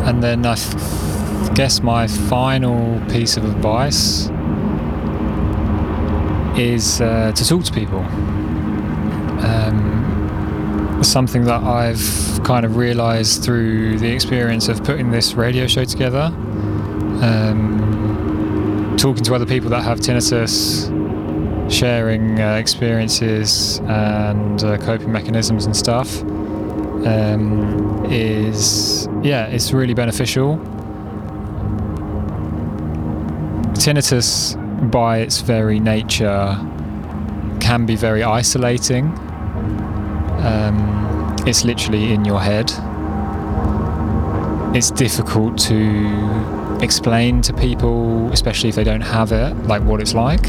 And then I guess my final piece of advice is to talk to people. Something that I've kind of realised through the experience of putting this radio show together, talking to other people that have tinnitus, sharing experiences and coping mechanisms and stuff, it's really beneficial. Tinnitus, by its very nature, can be very isolating. It's literally in your head. It's difficult to explain to people, especially if they don't have it, like what it's like.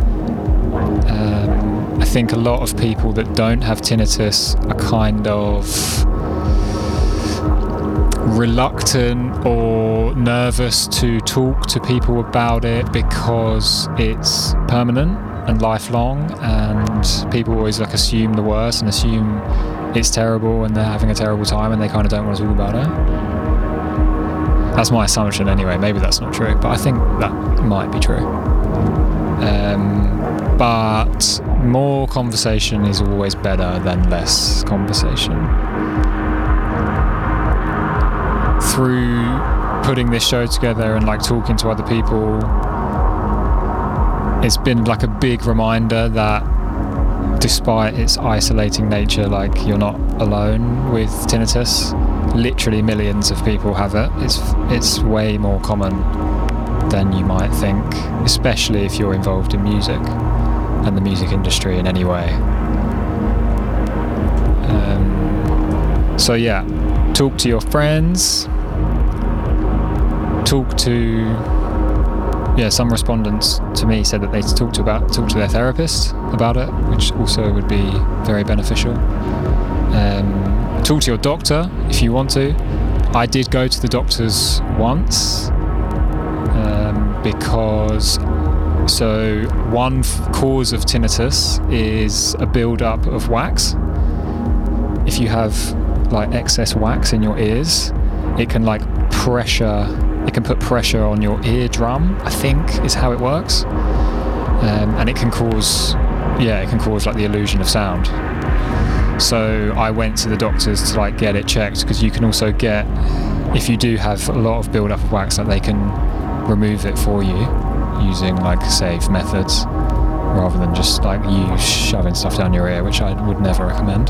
I think a lot of people that don't have tinnitus are kind of reluctant or nervous to talk to people about it because it's permanent and lifelong, and people always like assume the worst and assume it's terrible and they're having a terrible time and they kind of don't want to talk about it. That's my assumption anyway. Maybe that's not true, but I think that might be true. But more conversation is always better than less conversation. Through putting this show together and like talking to other people, it's been like a big reminder that despite its isolating nature, like you're not alone with tinnitus. Literally millions of people have it. It's way more common than you might think, especially if you're involved in music and the music industry in any way. So yeah, talk to your friends, talk to some respondents to me said that they talk to their therapist about it, which also would be very beneficial. Talk to your doctor if you want to. I did go to the doctors once because one cause of tinnitus is a build-up of wax. If you have like excess wax in your ears, it can like put pressure on your eardrum, I think is how it works, and it can cause like the illusion of sound. So I went to the doctors to like get it checked, because you can also get, if you do have a lot of build up of wax, that they can remove it for you using like safe methods rather than just like you shoving stuff down your ear, which I would never recommend.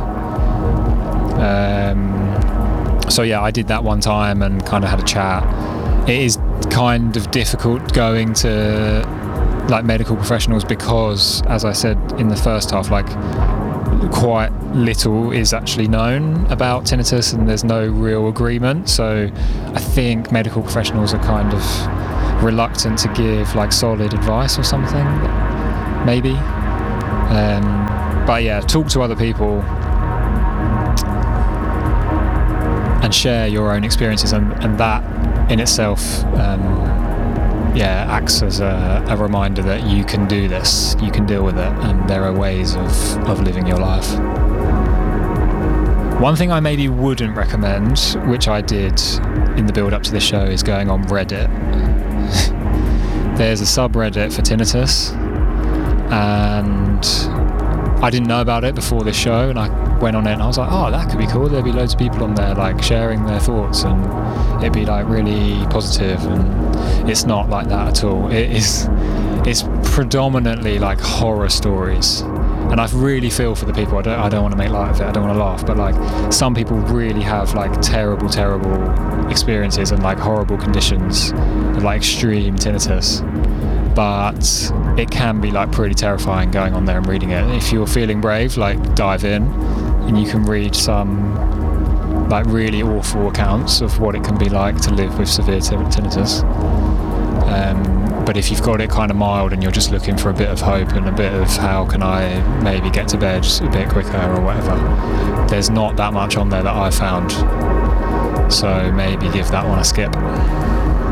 So yeah, I did that one time and kind of had a chat. It is kind of difficult going to like medical professionals because, as I said in the first half, like quite little is actually known about tinnitus and there's no real agreement. So I think medical professionals are kind of reluctant to give like solid advice or something, maybe. But yeah, talk to other people and share your own experiences, and that in itself acts as a reminder that you can do this, you can deal with it, and there are ways of living your life. One thing I maybe wouldn't recommend, which I did in the build up to this show, is going on Reddit. There's a subreddit for tinnitus, and I didn't know about it before this show, and I went on it and I was like, oh, that could be cool. There'd be loads of people on there like sharing their thoughts, and it'd be like really positive, and it's not like that at all. It's predominantly like horror stories, and I really feel for the people. I don't want to make light of it, I don't want to laugh, but like some people really have like terrible experiences and like horrible conditions of like extreme tinnitus. But it can be like pretty terrifying going on there and reading it. If you're feeling brave, like dive in and you can read some like really awful accounts of what it can be like to live with severe tinnitus. But if you've got it kind of mild and you're just looking for a bit of hope and a bit of how can I maybe get to bed a bit quicker or whatever, there's not that much on there that I found. So maybe give that one a skip.